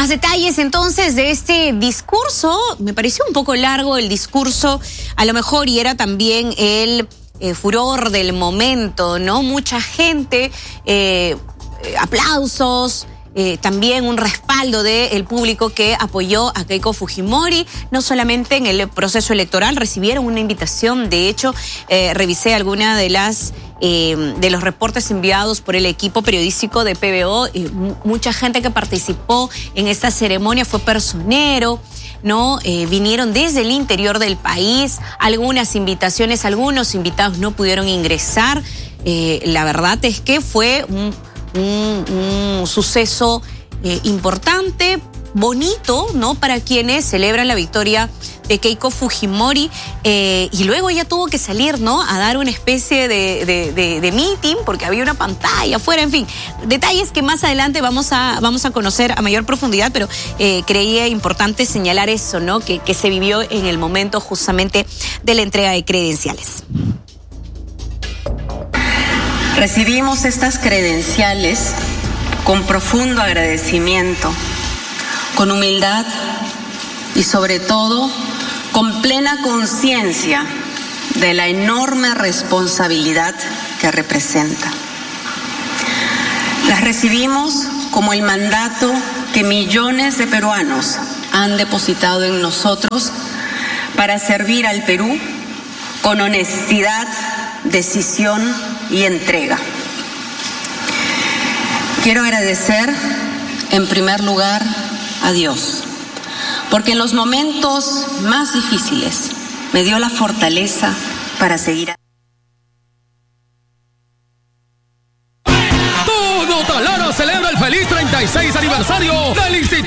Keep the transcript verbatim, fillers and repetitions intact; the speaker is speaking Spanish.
Más detalles entonces de este discurso. Me pareció un poco largo el discurso, a lo mejor, y era también el eh, furor del momento, ¿no? Mucha gente, eh, aplausos, eh, también un respaldo del público que apoyó a Keiko Fujimori, no solamente en el proceso electoral, recibieron una invitación. De hecho, eh, revisé alguna de las Eh, de los reportes enviados por el equipo periodístico de P B O. Eh, mucha gente que participó en esta ceremonia fue personero, ¿no? Eh, vinieron desde el interior del país, algunas invitaciones, algunos invitados no pudieron ingresar. Eh, la verdad es que fue un, un, un suceso eh, importante, bonito, ¿no? Para quienes celebran la victoria de Keiko Fujimori, eh, y luego ella tuvo que salir, ¿no? A dar una especie de, de, de, de meeting, porque había una pantalla afuera, en fin, detalles que más adelante vamos a, vamos a conocer a mayor profundidad, pero eh, creía importante señalar eso, ¿no? Que, que se vivió en el momento justamente de la entrega de credenciales. Recibimos estas credenciales con profundo agradecimiento, con humildad y sobre todo con plena conciencia de la enorme responsabilidad que representa. Las recibimos como el mandato que millones de peruanos han depositado en nosotros para servir al Perú con honestidad, decisión y entrega. Quiero agradecer en primer lugar a Dios, porque en los momentos más difíciles me dio la fortaleza para seguir. Todo Talara celebra el feliz treinta y seis aniversario del Instituto